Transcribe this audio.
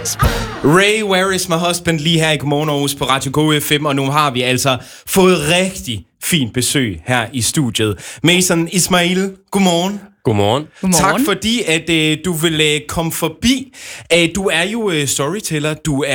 Ray, Where is my husband? Lige her i Godmorgen Aarhus på Radio KFM, og nu har vi altså fået rigtig fint besøg her i studiet. Mason Ismail, godmorgen. Godmorgen. Tak fordi, at du vil komme forbi. Du er jo storyteller, du